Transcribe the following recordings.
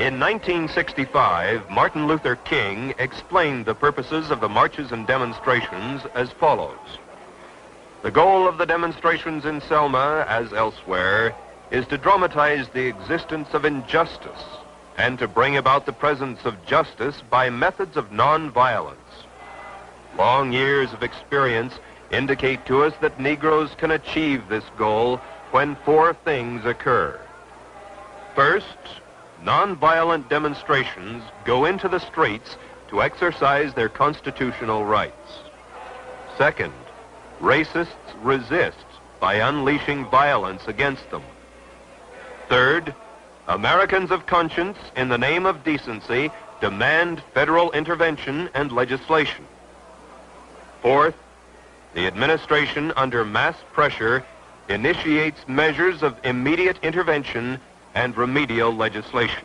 In 1965, Martin Luther King explained the purposes of the marches and demonstrations as follows. The goal of the demonstrations in Selma, as elsewhere, is to dramatize the existence of injustice and to bring about the presence of justice by methods of nonviolence. Long years of experience indicate to us that Negroes can achieve this goal when four things occur. First, nonviolent demonstrations go into the streets to exercise their constitutional rights. Second, racists resist by unleashing violence against them. Third, Americans of conscience, in the name of decency, demand federal intervention and legislation. Fourth, the administration, under mass pressure, initiates measures of immediate intervention and remedial legislation.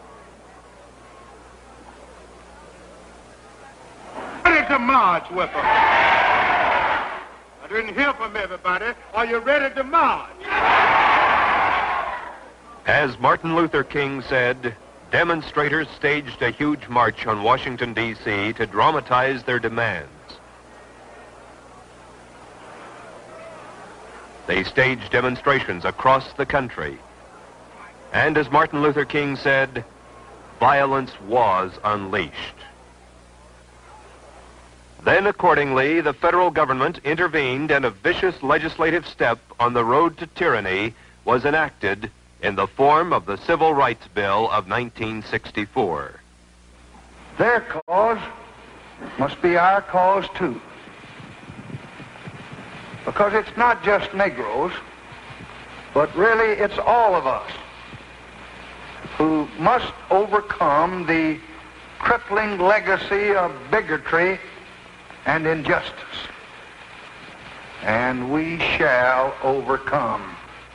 Ready to march with them? I didn't hear from everybody. Are you ready to march? As Martin Luther King said, demonstrators staged a huge march on Washington, D.C. to dramatize their demands. They staged demonstrations across the country. And as Martin Luther King said, violence was unleashed. Then, accordingly, the federal government intervened and a vicious legislative step on the road to tyranny was enacted in the form of the Civil Rights Bill of 1964. Their cause must be our cause, too. Because it's not just Negroes, but really it's all of us who must overcome the crippling legacy of bigotry and injustice. And we shall overcome.